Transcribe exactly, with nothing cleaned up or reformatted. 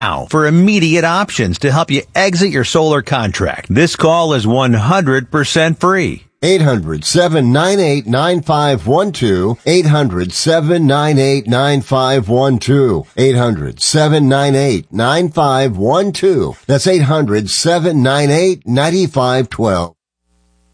now for immediate options to help you exit your solar contract. This call is one hundred percent free. eight hundred, seven nine eight, nine five one two. eight hundred, seven nine eight, nine five one two. eight hundred, seven nine eight, nine five one two. That's eight hundred, seven nine eight, nine five one two.